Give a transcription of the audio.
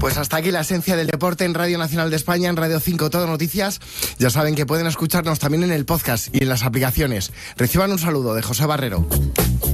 Pues hasta aquí la esencia del deporte en Radio Nacional de España, en Radio 5 Todo Noticias. Ya saben que pueden escucharnos también en el podcast y en las aplicaciones. Reciban un saludo de José Barrero.